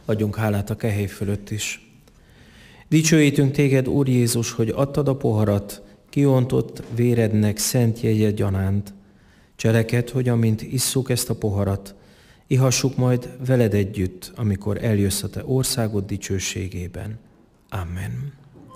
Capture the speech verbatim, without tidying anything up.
Adjunk hálát a kehely fölött is. Dicsőítünk téged, Úr Jézus, hogy adtad a poharat, kiontott vérednek szent jegye gyanánt. Cseleked, hogy amint isszuk ezt a poharat, ihassuk majd veled együtt, amikor eljössz a te országod dicsőségében. Amen.